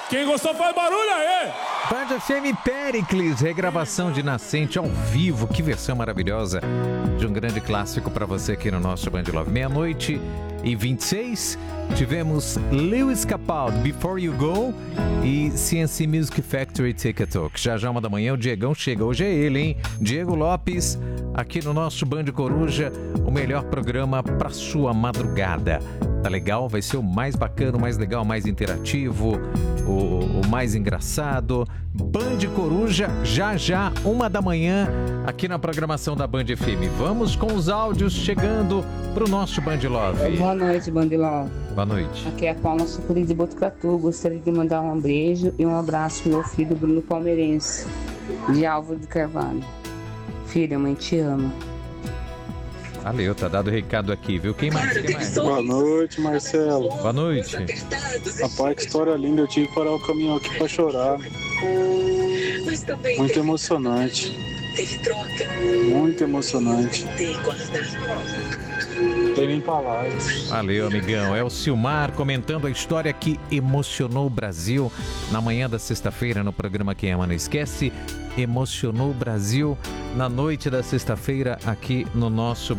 Quem gostou faz barulho aí! Band FM Péricles, regravação de Nascente ao vivo. Que versão maravilhosa de um grande clássico para você aqui no nosso Band Love. 00:26, tivemos Lewis Capaldi, Before You Go, e CNC Music Factory Take a Talk. Já 1h o Diegão chega. Hoje é ele, hein? Diego Lopes, aqui no nosso Band Coruja, o melhor programa para sua madrugada. Tá legal? Vai ser o mais bacana, o mais legal, o mais interativo, o mais engraçado. Band Coruja, já 1h, aqui na programação da Band FM. Vamos com os áudios chegando pro nosso Band Love. Boa noite, Band Love. Boa noite. Aqui é a Paula Sucuri de Botucatu. Gostaria de mandar um beijo e um abraço pro meu filho Bruno Palmeirense, de Álvaro de Carvalho. Filha, mãe te ama. Valeu, tá dado o recado aqui, viu? Quem mais? Boa noite, Marcelo. Boa noite. Rapaz, que história linda. Eu tive que parar o caminhão aqui pra chorar. Muito emocionante. Muito emocionante. Tem nem palavras. Valeu, amigão. É o Silmar comentando a história que emocionou o Brasil na manhã da sexta-feira no programa Quem Ama Não Esquece. Emocionou o Brasil na noite da sexta-feira aqui no nosso